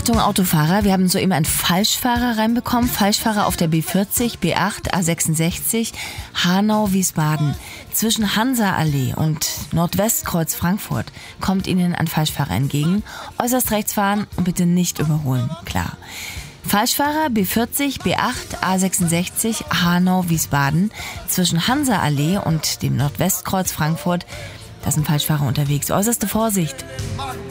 Achtung Autofahrer, wir haben soeben einen Falschfahrer reinbekommen. Falschfahrer auf der B40, B8, A66, Hanau-Wiesbaden. Zwischen Hansa-Allee und Nordwestkreuz Frankfurt kommt Ihnen ein Falschfahrer entgegen. Äußerst rechts fahren und bitte nicht überholen, klar. Falschfahrer B40, B8, A66, Hanau-Wiesbaden. Zwischen Hansa-Allee und dem Nordwestkreuz Frankfurt. Da sind Falschfahrer unterwegs. Äußerste Vorsicht.